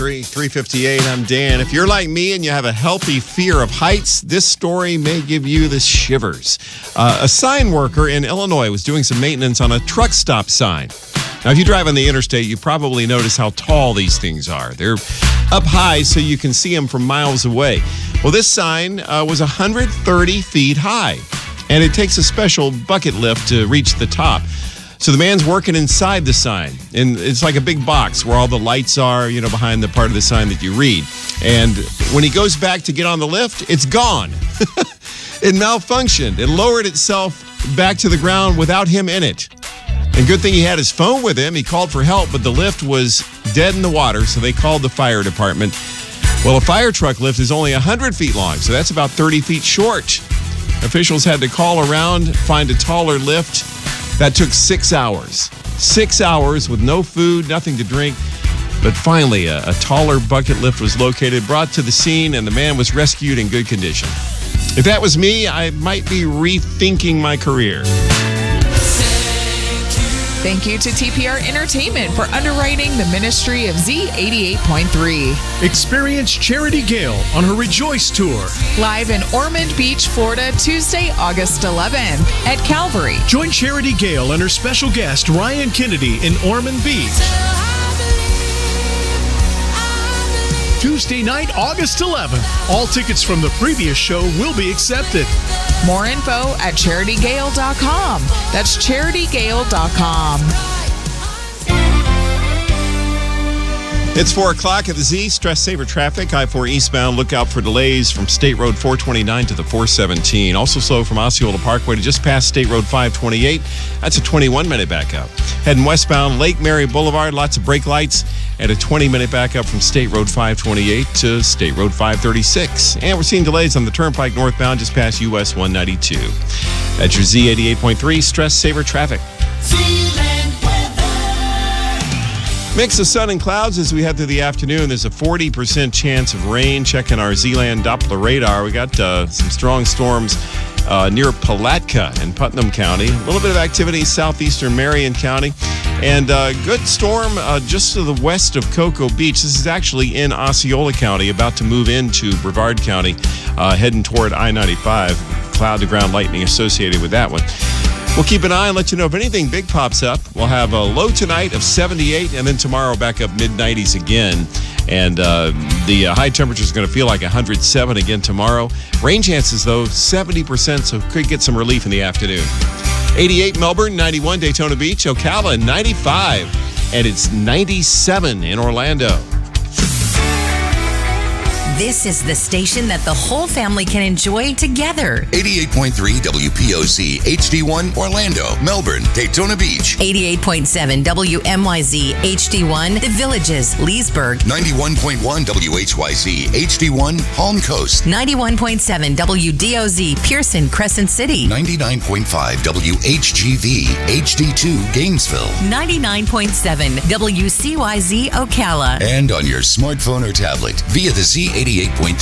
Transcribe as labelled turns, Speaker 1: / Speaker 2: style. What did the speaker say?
Speaker 1: 358, I'm Dan. If you're like me and you have a healthy fear of heights, this story may give you the shivers. A sign worker in Illinois was doing some maintenance on a truck stop sign. Now, if you drive on the interstate, you probably notice how tall these things are. They're up high so you can see them from miles away. Well, this sign was 130 feet high, and it takes a special bucket lift to reach the top. So the man's working inside the sign, and it's like a big box where all the lights are, behind the part of the sign that you read. And when he goes back to get on the lift, it's gone. It malfunctioned. It lowered itself back to the ground without him in it. And good thing he had his phone with him. He called for help, but the lift was dead in the water, so they called the fire department. Well, a fire truck lift is only 100 feet long, so that's about 30 feet short. Officials had to call around, find a taller lift. That took 6 hours. 6 hours with no food, nothing to drink. But finally, a taller bucket lift was located, brought to the scene, and the man was rescued in good condition. If that was me, I might be rethinking my career.
Speaker 2: Thank you to TPR Entertainment for underwriting the ministry of Z88.3.
Speaker 3: Experience Charity Gale on her Rejoice Tour.
Speaker 2: Live in Ormond Beach, Florida, Tuesday, August 11th at Calvary.
Speaker 3: Join Charity Gale and her special guest, Ryan Kennedy, in Ormond Beach. Tuesday night, August 11th. All tickets from the previous show will be accepted.
Speaker 2: More info at CharityGale.com. That's CharityGale.com.
Speaker 1: It's 4 o'clock at the Z. Stress saver traffic. I-4 eastbound. Look out for delays from State Road 429 to the 417. Also slow from Osceola Parkway to just past State Road 528. That's a 21-minute backup. Heading westbound, Lake Mary Boulevard. Lots of brake lights. And a 20-minute backup from State Road 528 to State Road 536. And we're seeing delays on the Turnpike northbound just past US 192. That's your Z88.3 Stress Saver Traffic. Mix of sun and clouds as we head through the afternoon. There's a 40% chance of rain. Checking our Z-Land Doppler radar. We got some strong storms near Palatka in Putnam County. A little bit of activity southeastern Marion County. And good storm just to the west of Cocoa Beach. This is actually in Osceola County, about to move into Brevard County, heading toward I-95. Cloud-to-ground lightning associated with that one. We'll keep an eye and let you know if anything big pops up. We'll have a low tonight of 78, and then tomorrow back up mid-90s again. And the high temperature is going to feel like 107 again tomorrow. Rain chances, though, 70%, so could get some relief in the afternoon. 88 Melbourne, 91 Daytona Beach, Ocala 95, and it's 97 in Orlando.
Speaker 4: This is the station that the whole family can enjoy together.
Speaker 5: 88.3 WPOC, HD1, Orlando, Melbourne, Daytona Beach.
Speaker 4: 88.7 WMYZ, HD1, The Villages, Leesburg.
Speaker 5: 91.1 WHYZ, HD1, Palm Coast.
Speaker 4: 91.7 WDOZ, Pearson, Crescent City.
Speaker 5: 99.5 WHGV, HD2, Gainesville.
Speaker 4: 99.7 WCYZ, Ocala.
Speaker 5: And on your smartphone or tablet via the Z88.3